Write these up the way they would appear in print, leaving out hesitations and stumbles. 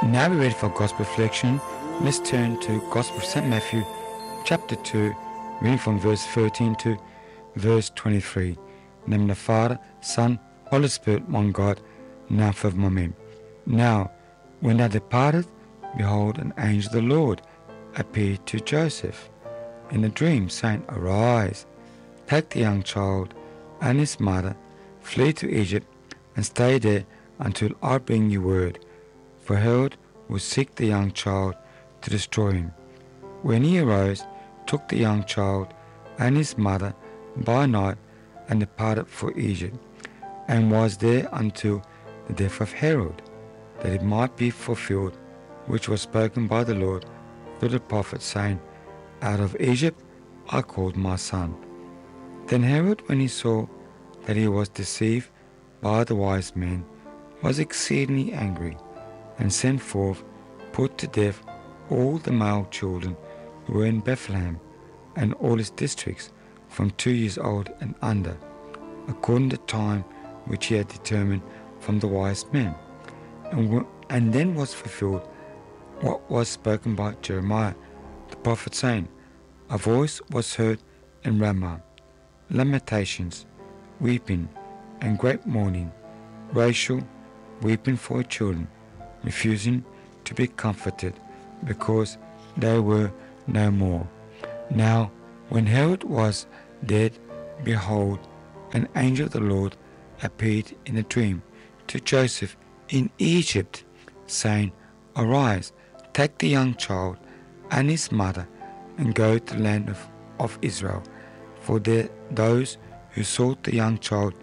Now we're ready for Gospel Reflection. Let's turn to Gospel of St. Matthew, chapter 2, reading from verse 13 to verse 23. In the name of the Father, Son, Holy Spirit, one God, now and forevermore. Amen. Now, when they departed, behold, an angel of the Lord appeared to Joseph in a dream, saying, Arise, take the young child and his mother, flee to Egypt, and stay there until I bring you word. For Herod will seek the young child to destroy him. When he arose, took the young child and his mother by night, and departed for Egypt, and was there until the death of Herod, that it might be fulfilled which was spoken by the Lord through the prophet, saying, Out of Egypt I called my son. Then Herod, when he saw that he was deceived by the wise men, was exceedingly angry, and sent forth, put to death all the male children who were in Bethlehem and all his districts, from 2 years old and under, according to the time which he had determined from the wise men. And then was fulfilled what was spoken by Jeremiah the prophet, saying, A voice was heard in Ramah, lamentations, weeping, and great mourning, Rachel weeping for her children, refusing to be comforted, because they were no more. Now, when Herod was dead, behold, an angel of the Lord appeared in a dream to Joseph in Egypt, saying, Arise, take the young child and his mother, and go to the land of Israel, for those who sought the young child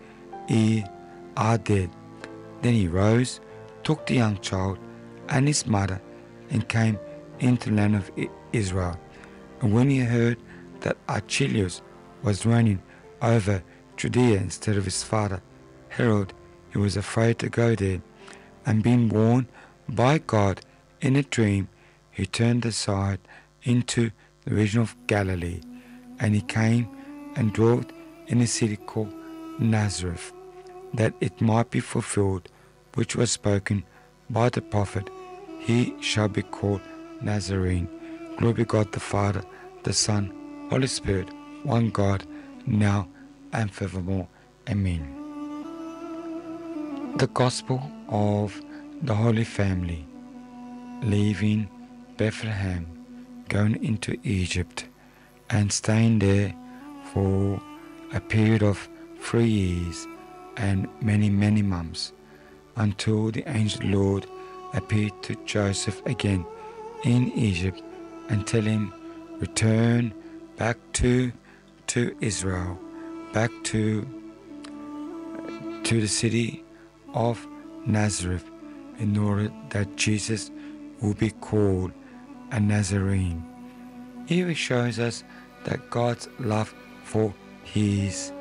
are dead. Then he rose, took the young child and his mother, and came into the land of Israel. And when he heard that Archelaus was reigning over Judea instead of his father Herod, he was afraid to go there. And being warned by God in a dream, he turned aside into the region of Galilee, and he came and dwelt in a city called Nazareth, that it might be fulfilled which was spoken by the prophet, He shall be called Nazarene. Glory be God the Father, the Son, Holy Spirit, one God, now and forevermore. Amen. The Gospel of the Holy Family, leaving Bethlehem, going into Egypt, and staying there for a period of 3 years and many months, until the angel Lord appeared to Joseph again in Egypt and tell him, return back to Israel, back to the city of Nazareth, in order that Jesus will be called a Nazarene. Here it shows us that God's love for His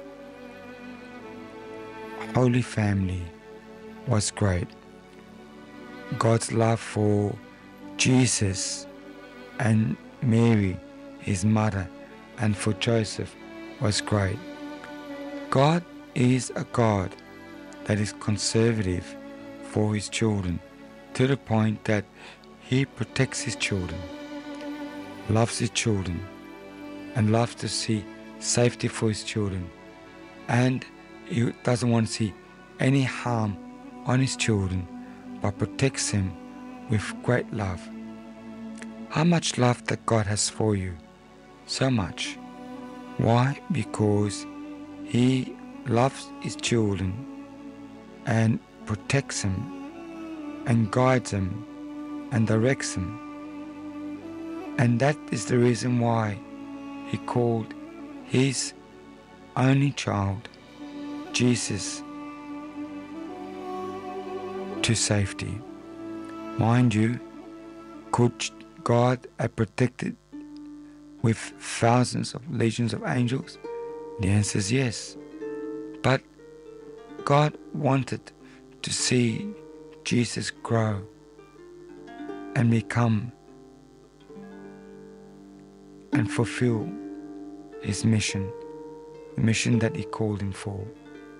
Holy Family was great. God's love for Jesus and Mary, his mother, and for Joseph was great. God is a God that is conservative for his children, to the point that he protects his children, loves his children, and loves to see safety for his children, and he doesn't want to see any harm on his children, but protects them with great love. How much love that God has for you? So much. Why? Because he loves his children and protects them and guides them and directs them. And that is the reason why he called his only child, Jesus, to safety. Mind you, could God have protected with thousands of legions of angels? The answer is yes. But God wanted to see Jesus grow and become and fulfill his mission, the mission that he called him for.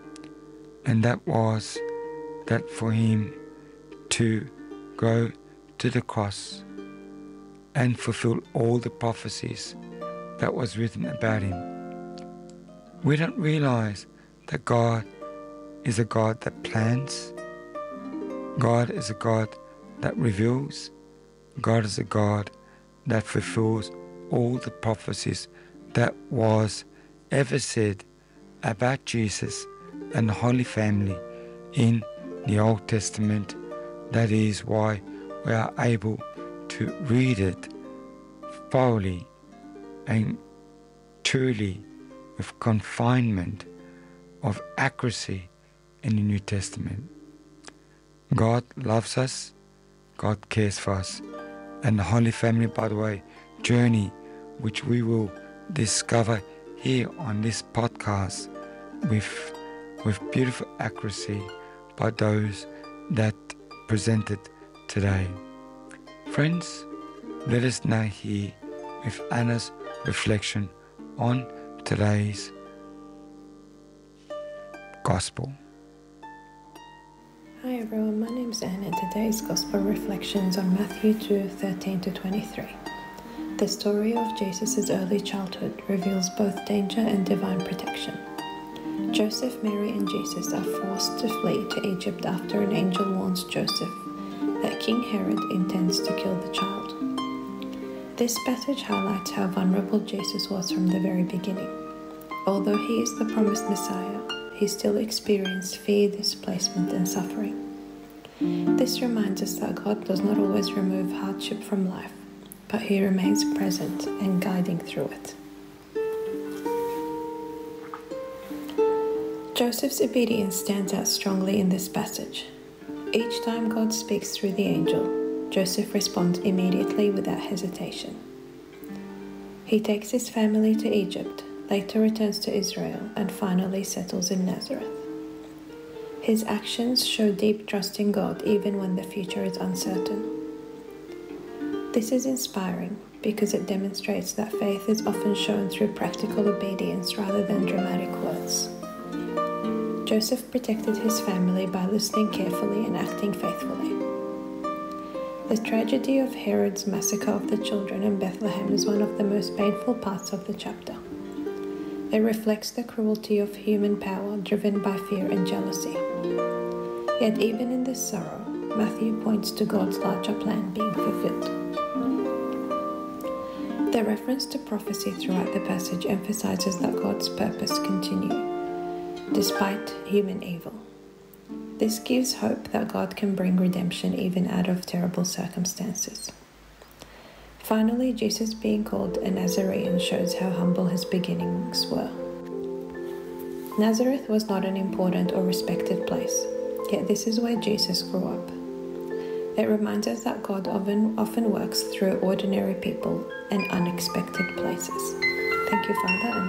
And that was that for him to go to the cross and fulfill all the prophecies that was written about him. We don't realize that God is a God that plans. God is a God that reveals. God is a God that fulfills all the prophecies that was ever said about Jesus and the Holy Family in the Old Testament. That is why we are able to read it thoroughly and truly with confinement of accuracy in the New Testament. God loves us, God cares for us, and the Holy Family, by the way, journey which we will discover here on this podcast with beautiful accuracy by those that presented today. Friends, let us now hear with Anna's reflection on today's Gospel. Hi everyone, my name is Anne and today's Gospel reflections on Matthew 2:13-23. The story of Jesus' early childhood reveals both danger and divine protection. Joseph, Mary and Jesus are forced to flee to Egypt after an angel warns Joseph that King Herod intends to kill the child. This passage highlights how vulnerable Jesus was from the very beginning. Although he is the promised Messiah, he still experienced fear, displacement and suffering. This reminds us that God does not always remove hardship from life, but he remains present and guiding through it. Joseph's obedience stands out strongly in this passage. Each time God speaks through the angel, Joseph responds immediately without hesitation. He takes his family to Egypt, later returns to Israel, and finally settles in Nazareth. His actions show deep trust in God even when the future is uncertain. This is inspiring because it demonstrates that faith is often shown through practical obedience rather than dramatic words. Joseph protected his family by listening carefully and acting faithfully. The tragedy of Herod's massacre of the children in Bethlehem is one of the most painful parts of the chapter. It reflects the cruelty of human power driven by fear and jealousy. Yet even in this sorrow, Matthew points to God's larger plan being fulfilled. The reference to prophecy throughout the passage emphasizes that God's purpose continues despite human evil. This gives hope that God can bring redemption even out of terrible circumstances. Finally, Jesus being called a Nazarene shows how humble his beginnings were. Nazareth was not an important or respected place, yet this is where Jesus grew up. It reminds us that God often works through ordinary people and unexpected places. Thank you, Father.